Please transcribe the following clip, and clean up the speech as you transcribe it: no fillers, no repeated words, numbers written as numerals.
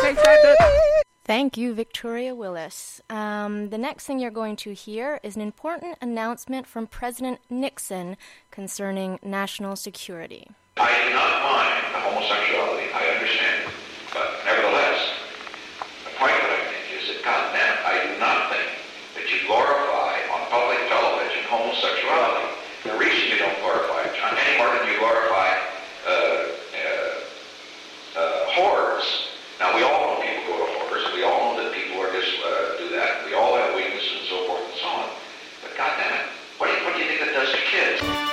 Thank you, Victoria Willis. The next thing you're going to hear is an important announcement from President Nixon concerning national security. I do not mind the homosexuality, I understand it, but nevertheless, the point that I make is that, goddamn, I do not think that you glorify on public television homosexuality. The reason you don't glorify it any more than you glorify whores. Now, we all know people go to whores. We all know that people are just do that. We all have weaknesses and so forth and so on. But goddamn it,